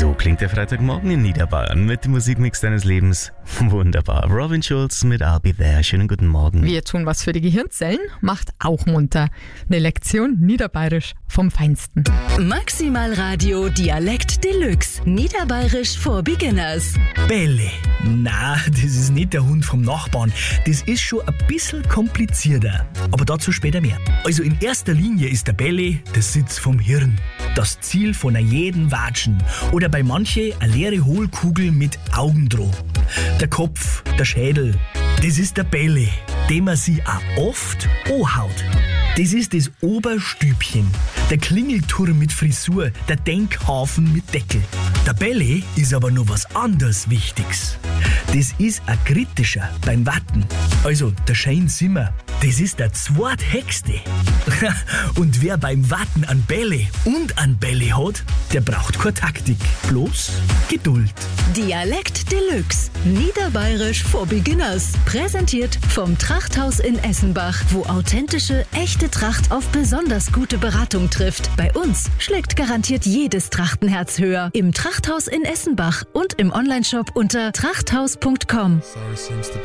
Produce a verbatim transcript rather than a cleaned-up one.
So klingt der Freitagmorgen in Niederbayern mit dem Musikmix deines Lebens. Wunderbar. Robin Schulz mit I'll Be There. Schönen guten Morgen. Wir tun was für die Gehirnzellen, macht auch munter. Eine Lektion Niederbayerisch vom Feinsten. Maximal Radio Dialekt Deluxe. Niederbayerisch for Beginners. Bälle. Na, das ist nicht der Hund vom Nachbarn. Das ist schon ein bisschen komplizierter. Aber dazu später mehr. Also in erster Linie ist der Bälle der Sitz vom Hirn. Das Ziel von jedem Watschen. Oder bei manche eine leere Hohlkugel mit Augendroh. Der Kopf, der Schädel, das ist der Bälle, den man sich auch oft anhaut. Das ist das Oberstübchen, der Klingelturm mit Frisur, der Denkhafen mit Deckel. Der Bälle ist aber noch was anderes Wichtiges. Das ist ein kritischer beim Watten. Also der Shane Zimmer, das ist der zweithexte. Und wer beim Watten an Bälle und an Bälle hat, der braucht keine Taktik, bloß Geduld. Dialekt Deluxe. Niederbayerisch for Beginners. Präsentiert vom Trachthaus in Essenbach, wo authentische, echte Tracht auf besonders gute Beratung trifft. Bei uns schlägt garantiert jedes Trachtenherz höher. Im Trachthaus in Essenbach und im Onlineshop unter trachthaus punkt com.